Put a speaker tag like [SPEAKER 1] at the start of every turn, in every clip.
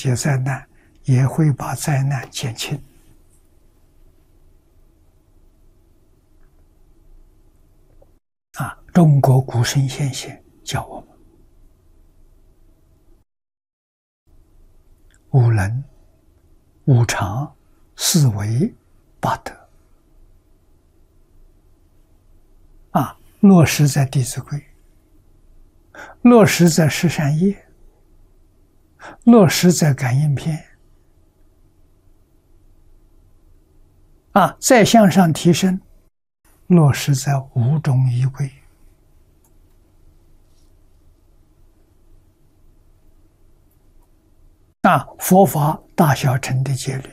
[SPEAKER 1] 解灾难，也会把灾难减轻。中国古圣先贤教我们：五伦、五常、四维、八德。落实在《弟子规》，落实在十善业，落实在感应篇。再向上提升，落实在五种仪规。佛法大小乘的戒律，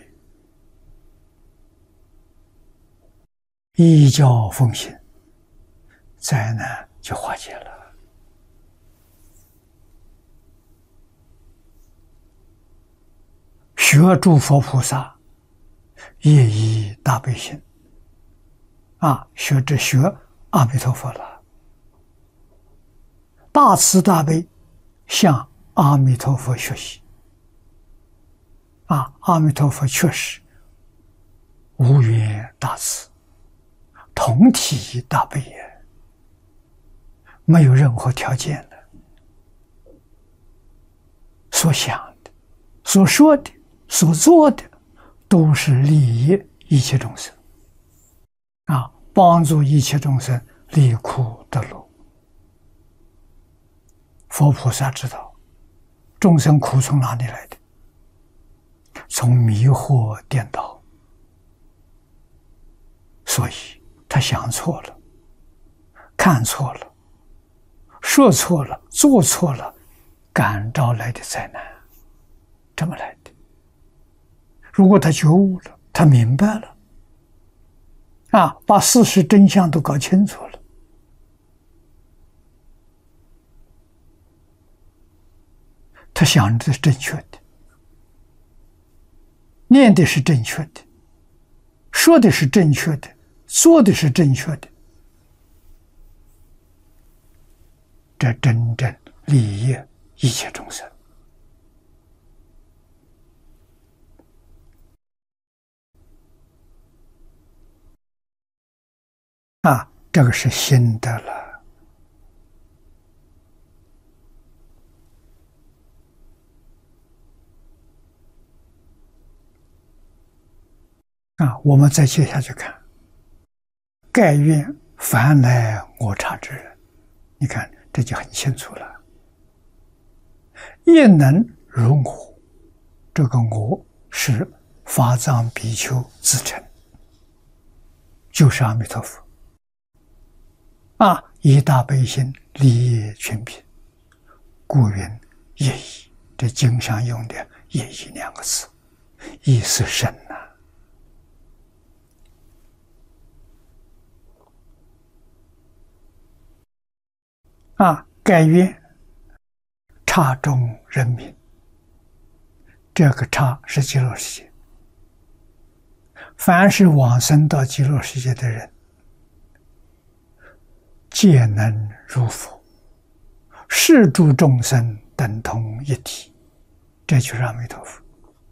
[SPEAKER 1] 依教奉行，灾难就化解了。学诸佛菩萨，业依大悲心。学阿弥陀佛了，大慈大悲，向阿弥陀佛学习。阿弥陀佛确实无缘大慈，同体大悲也，没有任何条件的，所想的、所说的、所做的，都是利益一切众生，帮助一切众生离苦得乐。佛菩萨知道众生苦从哪里来的，从迷惑颠倒，所以他想错了，看错了，说错了，做错了，感召来的灾难，这么来的。如果他觉悟了，他明白了，把事实真相都搞清楚了，他想的是正确的，念的是正确的，说的是正确的，做的是正确的，这真正利益一切众生。这个是心得了。我们再接下去看，盖愿凡来我刹之人，你看这就很清楚了。亦能如我，这个我是法藏比丘自称，就是阿弥陀佛。以大悲心利益群品，故云业已。这经上用的业已两个字，意思深盖愿刹中人民，这个刹是极乐世界，凡是往生到极乐世界的人，皆能入佛，是诸众生等同一体，这就是阿弥陀佛。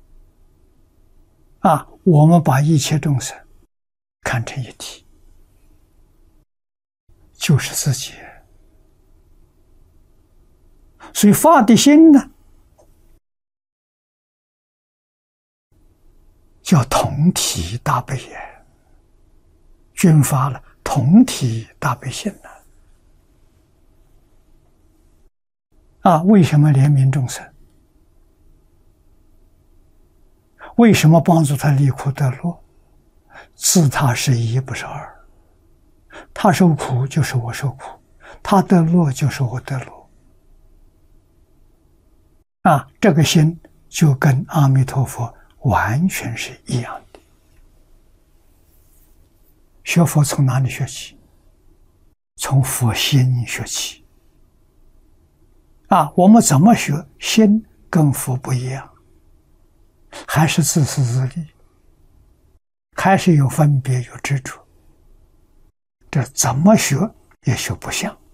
[SPEAKER 1] 我们把一切众生看成一体，就是自己。所以发的心呢，叫同体大悲也，均发了同体大悲心为什么怜悯众生？为什么帮助他离苦得乐？自他是一，不是二。他受苦就是我受苦，他得乐就是我得乐。这个心就跟阿弥陀佛完全是一样的。学佛从哪里学起？从佛心学起。我们怎么学？心跟佛不一样，还是自私自利，还是有分别有执着，这怎么学也学不像。